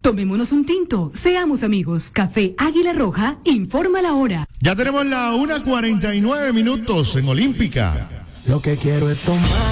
Tomémonos un tinto, seamos amigos. Café Águila Roja, informa la hora. Ya tenemos la 1:49 en Olímpica. Lo que quiero es tomar.